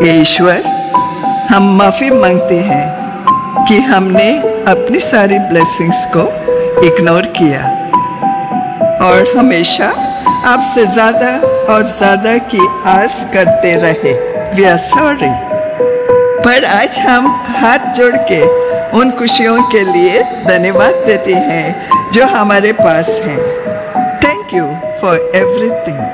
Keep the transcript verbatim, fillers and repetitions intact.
हे ईश्वर, हम माफ़ी मांगते हैं कि हमने अपनी सारी ब्लेसिंग्स को इग्नोर किया और हमेशा आपसे ज़्यादा और ज़्यादा की आस करते रहे। We are sorry. पर आज हम हाथ जोड़ के उन खुशियों के लिए धन्यवाद देते हैं जो हमारे पास हैं। Thank you for everything.